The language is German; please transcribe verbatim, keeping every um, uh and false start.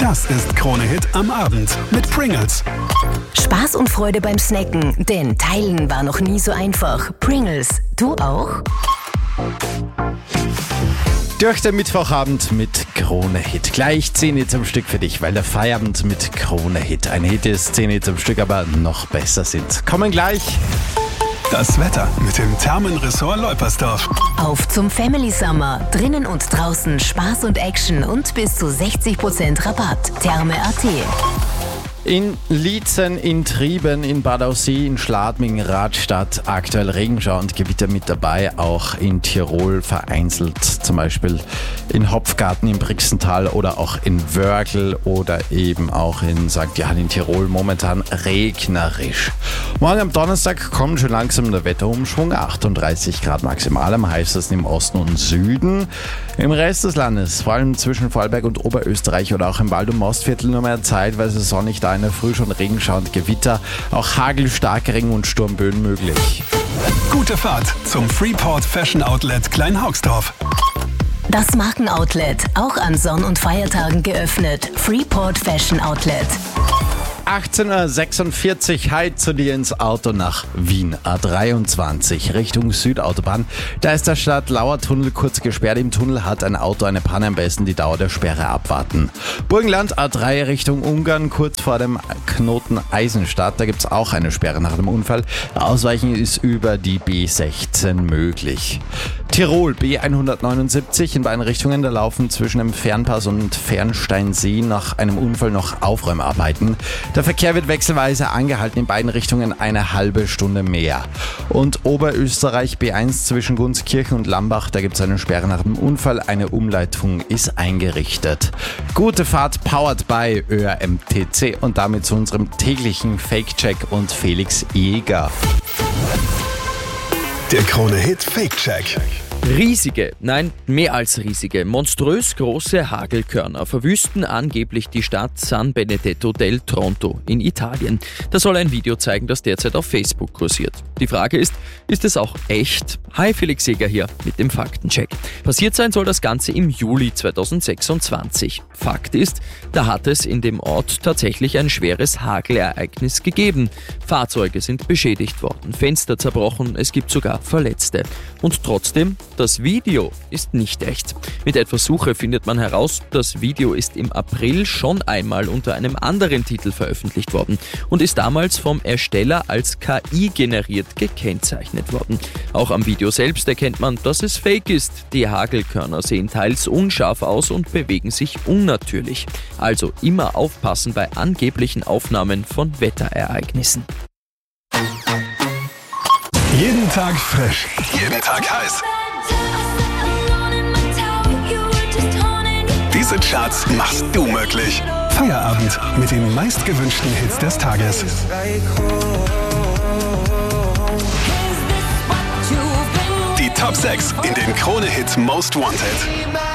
Das ist Krone-Hit am Abend mit Pringles. Spaß und Freude beim Snacken, denn Teilen war noch nie so einfach. Pringles, du auch? Durch den Mittwochabend mit Krone-Hit. Gleich zehn Hits am Stück für dich, weil der Feierabend mit Krone-Hit ein Hit ist, zehn Hits am Stück aber noch besser sind. Kommen gleich. Das Wetter mit dem Thermenressort Leupersdorf. Auf zum Family Summer. Drinnen und draußen Spaß und Action und bis zu sechzig Prozent Rabatt. Therme Punkt at. In Liezen, in Trieben, in Bad Aussee, in Schladming, Radstadt aktuell Regenschauer und Gewitter mit dabei, auch in Tirol vereinzelt, zum Beispiel in Hopfgarten im Brixental oder auch in Wörgl oder eben auch in Sankt Johann in Tirol momentan regnerisch. Morgen am Donnerstag kommt schon langsam der Wetterumschwung, achtunddreißig Grad maximal, am heißesten im Osten und Süden. Im Rest des Landes, vor allem zwischen Vorarlberg und Oberösterreich oder auch im Wald- und Mostviertel nur mehr zeitweise sonnig, da in der Früh schon Regenschauer und Gewitter, auch Hagel, Starkregen und Sturmböen möglich. Gute Fahrt zum Freeport Fashion Outlet Kleinhaugsdorf. Das Markenoutlet, auch an Sonn- und Feiertagen geöffnet. Freeport Fashion Outlet. achtzehn Uhr sechsundvierzig, hi zu dir ins Auto nach Wien. A dreiundzwanzig Richtung Südautobahn. Da ist der Stadtlauer-Tunnel kurz gesperrt. Im Tunnel hat ein Auto eine Panne, am besten die Dauer der Sperre abwarten. Burgenland A drei Richtung Ungarn, kurz vor dem Knoten Eisenstadt. Da gibt es auch eine Sperre nach dem Unfall. Ausweichen ist über die B sechzehn möglich. Tirol B hundertneunundsiebzig in beiden Richtungen. Da laufen zwischen dem Fernpass und Fernsteinsee nach einem Unfall noch Aufräumarbeiten. Der Verkehr wird wechselweise angehalten, in beiden Richtungen eine halbe Stunde mehr. Und Oberösterreich B eins zwischen Gunskirchen und Lambach, da gibt es eine Sperre nach dem Unfall. Eine Umleitung ist eingerichtet. Gute Fahrt powered by Ö R M T C und damit zu unserem täglichen Fake-Check und Felix Jäger. Der Krone-Hit Fake-Check. Riesige, nein, mehr als riesige, monströs große Hagelkörner verwüsten angeblich die Stadt San Benedetto del Tronto in Italien. Da soll ein Video zeigen, das derzeit auf Facebook kursiert. Die Frage ist, ist es auch echt? Hi, Felix Jäger hier mit dem Faktencheck. Passiert sein soll das Ganze im Juli zweitausendsechsundzwanzig. Fakt ist, da hat es in dem Ort tatsächlich ein schweres Hagelereignis gegeben. Fahrzeuge sind beschädigt worden, Fenster zerbrochen, es gibt sogar Verletzte. Und trotzdem, das Video ist nicht echt. Mit etwas Suche findet man heraus, das Video ist im April schon einmal unter einem anderen Titel veröffentlicht worden und ist damals vom Ersteller als K I generiert gekennzeichnet worden. Auch am Video selbst erkennt man, dass es fake ist. Die Hagelkörner sehen teils unscharf aus und bewegen sich unnatürlich. Also immer aufpassen bei angeblichen Aufnahmen von Wetterereignissen. Jeden Tag frisch, jeden Tag heiß. Diese Charts machst du möglich. Feierabend mit den meistgewünschten Hits des Tages. Die Top sechs in den Krone-Hit Most Wanted.